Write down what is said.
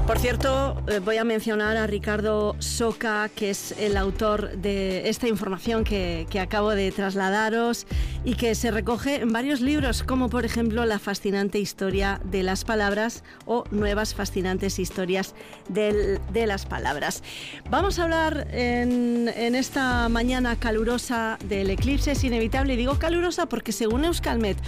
Por cierto, voy a mencionar a Ricardo Soca, que es el autor de esta información que acabo de trasladaros y que se recoge en varios libros, como por ejemplo La fascinante historia de las palabras o Nuevas fascinantes historias de las palabras. Vamos a hablar en esta mañana calurosa del eclipse. Es inevitable, y digo calurosa porque según Euskalmet